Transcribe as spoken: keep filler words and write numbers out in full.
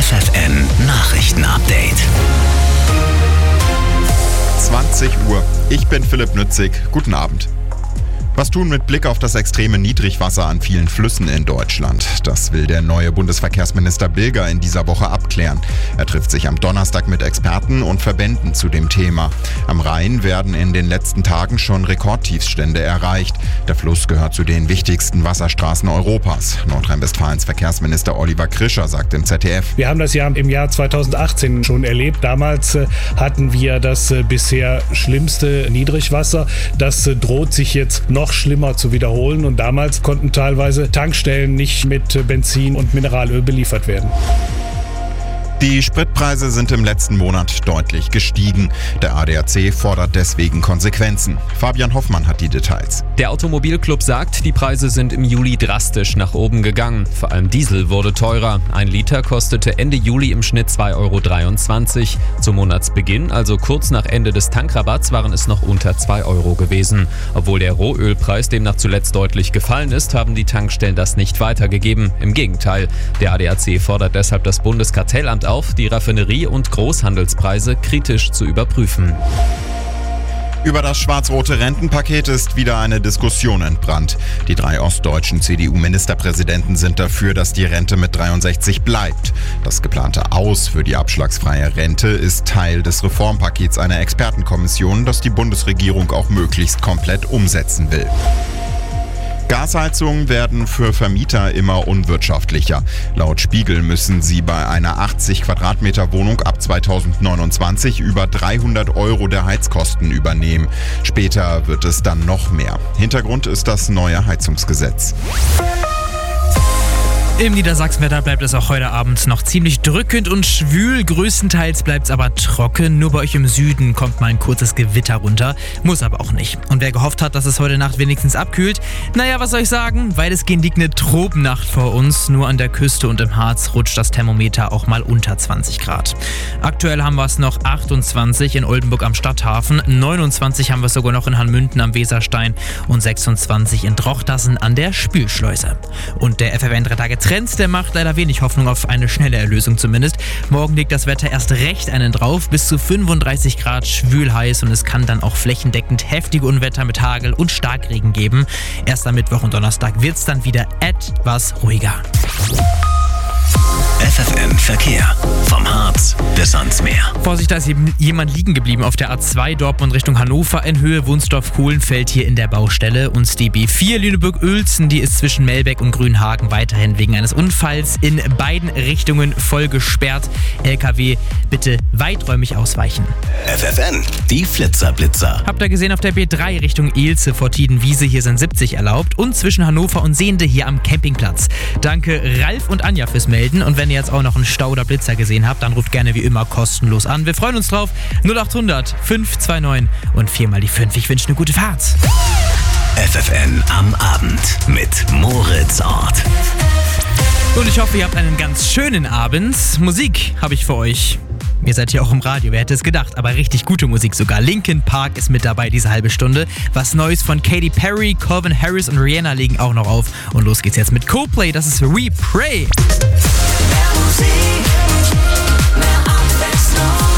F F N Nachrichten-Update. zwanzig Uhr. Ich bin Philipp Nützig. Guten Abend. Was tun mit Blick auf das extreme Niedrigwasser an vielen Flüssen in Deutschland? Das will der neue Bundesverkehrsminister Bilger in dieser Woche abklären. Er trifft sich am Donnerstag mit Experten und Verbänden zu dem Thema. Am Rhein werden in den letzten Tagen schon Rekordtiefstände erreicht. Der Fluss gehört zu den wichtigsten Wasserstraßen Europas. Nordrhein-Westfalens Verkehrsminister Oliver Krischer sagt im Z D F: Wir haben das ja im Jahr zweitausendachtzehn schon erlebt. Damals äh, hatten wir das äh, bisher schlimmste Niedrigwasser. Das äh, droht sich jetzt noch schlimmer zu wiederholen. Und damals konnten teilweise Tankstellen nicht mit äh, Benzin und Mineralöl beliefert werden. Die Spritpreise sind im letzten Monat deutlich gestiegen. Der A D A C fordert deswegen Konsequenzen. Fabian Hoffmann hat die Details. Der Automobilclub sagt, die Preise sind im Juli drastisch nach oben gegangen. Vor allem Diesel wurde teurer. Ein Liter kostete Ende Juli im Schnitt zwei Euro dreiundzwanzig. Zum Monatsbeginn, also kurz nach Ende des Tankrabatts, waren es noch unter zwei Euro gewesen. Obwohl der Rohölpreis demnach zuletzt deutlich gefallen ist, haben die Tankstellen das nicht weitergegeben. Im Gegenteil. Der A D A C fordert deshalb das Bundeskartellamt auf, die Raffinerie- und Großhandelspreise kritisch zu überprüfen. Über das schwarz-rote Rentenpaket ist wieder eine Diskussion entbrannt. Die drei ostdeutschen C D U-Ministerpräsidenten sind dafür, dass die Rente mit dreiundsechzig bleibt. Das geplante Aus für die abschlagsfreie Rente ist Teil des Reformpakets einer Expertenkommission, das die Bundesregierung auch möglichst komplett umsetzen will. Gasheizungen werden für Vermieter immer unwirtschaftlicher. Laut Spiegel müssen sie bei einer achtzig Quadratmeter Wohnung ab zweitausendneunundzwanzig über dreihundert Euro der Heizkosten übernehmen. Später wird es dann noch mehr. Hintergrund ist das neue Heizungsgesetz. Im Niedersachsenwetter bleibt es auch heute Abend noch ziemlich drückend und schwül. Größtenteils bleibt es aber trocken. Nur bei euch im Süden kommt mal ein kurzes Gewitter runter. Muss aber auch nicht. Und wer gehofft hat, dass es heute Nacht wenigstens abkühlt, naja, was soll ich sagen? Weitestgehend liegt eine Tropennacht vor uns. Nur an der Küste und im Harz rutscht das Thermometer auch mal unter zwanzig Grad. Aktuell haben wir es noch achtundzwanzig in Oldenburg am Stadthafen. neunundzwanzig haben wir es sogar noch in Hanmünden am Weserstein und sechsundzwanzig in Drochtersen an der Spülschleuse. Und der F F N drei Tage Trends, der macht leider wenig Hoffnung auf eine schnelle Erlösung zumindest. Morgen legt das Wetter erst recht einen drauf, bis zu fünfunddreißig Grad, schwül heiß, und es kann dann auch flächendeckend heftige Unwetter mit Hagel und Starkregen geben. Erst am Mittwoch und Donnerstag wird es dann wieder etwas ruhiger. F F N Verkehr. Vom Harz bis ans Meer. Vorsicht, da ist eben jemand liegen geblieben auf der A zwei Dortmund Richtung Hannover in Höhe Wunsdorf-Kohlenfeld hier in der Baustelle. Und die B vier Lüneburg-Uelzen, die ist zwischen Melbeck und Grünhagen weiterhin wegen eines Unfalls in beiden Richtungen voll gesperrt. L K W bitte weiträumig ausweichen. F F N, die Flitzer-Blitzer. Habt ihr gesehen auf der B drei Richtung Eelze vor Tiedenwiese, hier sind siebzig erlaubt. Und zwischen Hannover und Sehnde hier am Campingplatz. Danke Ralf und Anja fürs Melden. Und wenn ihr jetzt auch noch einen Stau oder Blitzer gesehen habt, dann ruft gerne wie immer kostenlos an. Wir freuen uns drauf. null achthundert fünf zwei neun und viermal die fünf. Ich wünsche eine gute Fahrt. F F N am Abend mit Moritz Ort. Und ich hoffe, ihr habt einen ganz schönen Abend. Musik habe ich für euch. Ihr seid hier auch im Radio, wer hätte es gedacht, aber richtig gute Musik sogar. Linkin Park ist mit dabei diese halbe Stunde. Was Neues von Katy Perry, Calvin Harris und Rihanna legen auch noch auf. Und los geht's jetzt mit Coldplay, das ist We Pray. Mehr Musik, mehr Abwechslung.